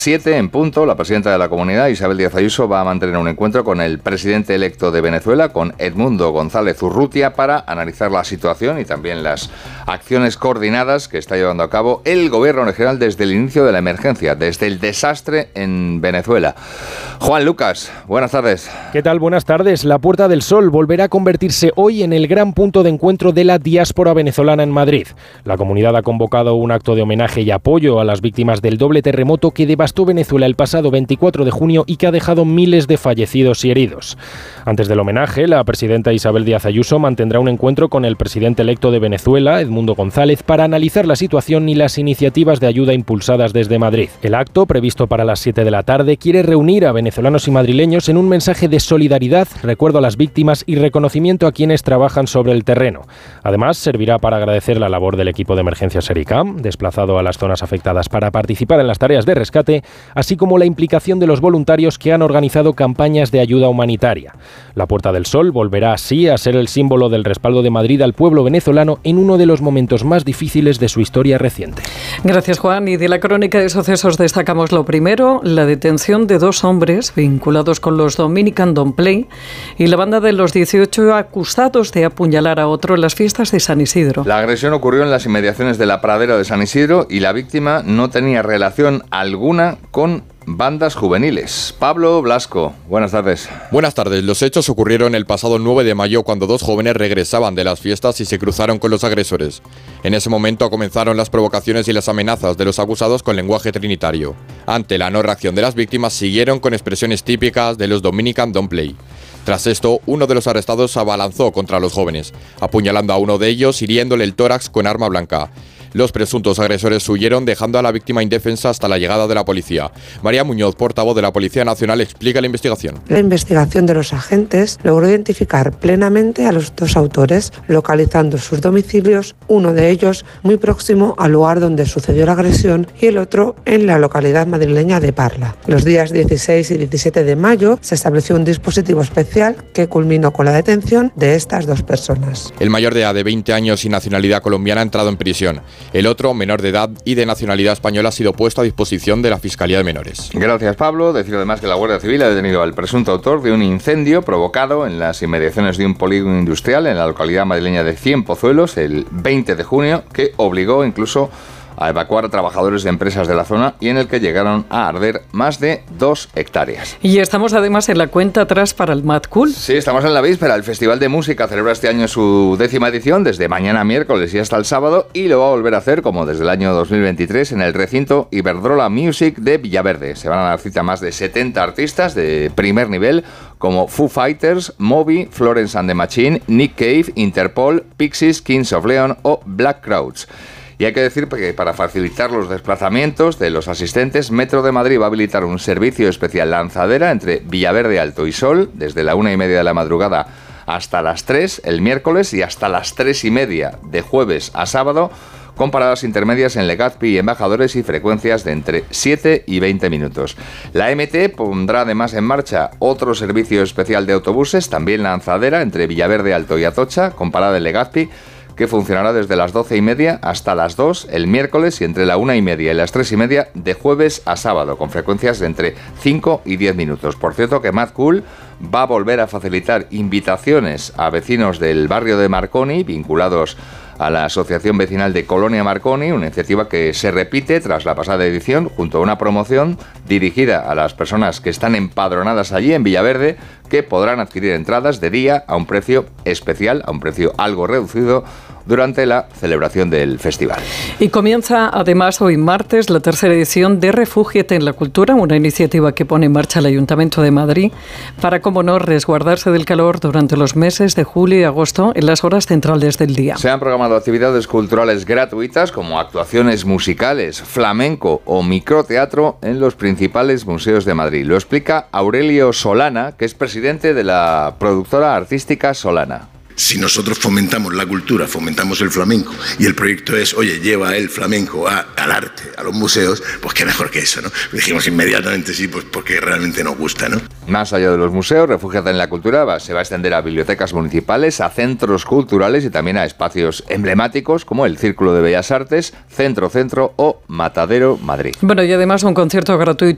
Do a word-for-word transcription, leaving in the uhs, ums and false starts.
Siete en punto, la presidenta de la comunidad, Isabel Díaz Ayuso, va a mantener un encuentro con el presidente electo de Venezuela, con Edmundo González Urrutia, para analizar la situación y también las acciones coordinadas que está llevando a cabo el gobierno regional desde el inicio de la emergencia, desde el desastre en Venezuela. Juan Lucas, buenas tardes. ¿Qué tal? Buenas tardes. La Puerta del Sol volverá a convertirse hoy en el gran punto de encuentro de la diáspora venezolana en Madrid. La comunidad ha convocado un acto de homenaje y apoyo a las víctimas del doble terremoto que devastó Venezuela el pasado veinticuatro de junio y que ha dejado miles de fallecidos y heridos. Antes del homenaje, la presidenta Isabel Díaz Ayuso mantendrá un encuentro con el presidente electo de Venezuela, Edmundo González, para analizar la situación y las iniciativas de ayuda impulsadas desde Madrid. El acto, previsto para las siete de la tarde, quiere reunir a venezolanos y madrileños en un mensaje de solidaridad, recuerdo a las víctimas y reconocimiento a quienes trabajan sobre el terreno. Además, servirá para agradecer la labor del equipo de emergencias ERICAM, desplazado a las zonas afectadas para participar en las tareas de rescate, así como la implicación de los voluntarios que han organizado campañas de ayuda humanitaria. La Puerta del Sol volverá así a ser el símbolo del respaldo de Madrid al pueblo venezolano en uno de los momentos más difíciles de su historia reciente. Gracias, Juan. Y de la crónica de sucesos destacamos lo primero, la detención de dos hombres vinculados con los Dominican Don't Play y la banda de los dieciocho acusados de apuñalar a otro en las fiestas de San Isidro. La agresión ocurrió en las inmediaciones de la pradera de San Isidro y la víctima no tenía relación alguna con bandas juveniles. Pablo Blasco, buenas tardes. Buenas tardes. Los hechos ocurrieron el pasado nueve de mayo cuando dos jóvenes regresaban de las fiestas y se cruzaron con los agresores. En ese momento comenzaron las provocaciones y las amenazas de los acusados con lenguaje trinitario. Ante la no reacción de las víctimas, siguieron con expresiones típicas de los Dominican Don't Play. Tras esto, uno de los arrestados se abalanzó contra los jóvenes, apuñalando a uno de ellos, hiriéndole el tórax con arma blanca. Los presuntos agresores huyeron, dejando a la víctima indefensa hasta la llegada de la policía. María Muñoz, portavoz de la Policía Nacional, explica la investigación. La investigación de los agentes logró identificar plenamente a los dos autores, localizando sus domicilios, uno de ellos muy próximo al lugar donde sucedió la agresión y el otro en la localidad madrileña de Parla. Los días dieciséis y diecisiete de mayo se estableció un dispositivo especial que culminó con la detención de estas dos personas. El mayor de edad, de veinte años y nacionalidad colombiana, ha entrado en prisión. El otro, menor de edad y de nacionalidad española, ha sido puesto a disposición de la Fiscalía de Menores. Gracias, Pablo. Decir además que la Guardia Civil ha detenido al presunto autor de un incendio provocado en las inmediaciones de un polígono industrial en la localidad madrileña de Cienpozuelos el veinte de junio, que obligó incluso a evacuar a trabajadores de empresas de la zona y en el que llegaron a arder más de dos hectáreas. Y estamos además en la cuenta atrás para el Mad Cool. Sí, estamos en la víspera. El Festival de Música celebra este año su décima edición desde mañana miércoles y hasta el sábado, y lo va a volver a hacer como desde el año dos mil veintitrés en el recinto Iberdrola Music de Villaverde. Se van a dar cita más de setenta artistas de primer nivel como Foo Fighters, Moby, Florence and the Machine, Nick Cave, Interpol, Pixies, Kings of Leon o Black Crowes. Y hay que decir que para facilitar los desplazamientos de los asistentes, Metro de Madrid va a habilitar un servicio especial lanzadera entre Villaverde Alto y Sol, desde la una y media de la madrugada hasta las tres el miércoles y hasta las tres y media de jueves a sábado, con paradas intermedias en Legazpi y Embajadores y frecuencias de entre siete y veinte minutos. La M T pondrá además en marcha otro servicio especial de autobuses, también lanzadera entre Villaverde Alto y Atocha, con parada en Legazpi, que funcionará desde las doce y media hasta las dos el miércoles y entre la una y media y las tres y media de jueves a sábado, con frecuencias de entre cinco y diez minutos. Por cierto, que Mad Cool va a volver a facilitar invitaciones a vecinos del barrio de Marconi, vinculados a la Asociación Vecinal de Colonia Marconi, una iniciativa que se repite tras la pasada edición, junto a una promoción dirigida a las personas que están empadronadas allí en Villaverde, que podrán adquirir entradas de día a un precio especial, a un precio algo reducido, durante la celebración del festival. Y comienza además hoy martes la tercera edición de Refúgiate en la Cultura, una iniciativa que pone en marcha el Ayuntamiento de Madrid para, como no, resguardarse del calor durante los meses de julio y agosto en las horas centrales del día. Se han programado actividades culturales gratuitas como actuaciones musicales, flamenco o microteatro en los principales museos de Madrid. Lo explica Aurelio Solana, que es presidente de la productora artística Solana. Si nosotros fomentamos la cultura, fomentamos el flamenco, y el proyecto es, oye, lleva el flamenco a, al arte, a los museos, pues qué mejor que eso, ¿no? Dijimos inmediatamente sí, pues porque realmente nos gusta, ¿no? Más allá de los museos, Refúgiate en la Cultura va, se va a extender a bibliotecas municipales, a centros culturales y también a espacios emblemáticos como el Círculo de Bellas Artes, Centro Centro o Matadero Madrid. Bueno, y además un concierto gratuito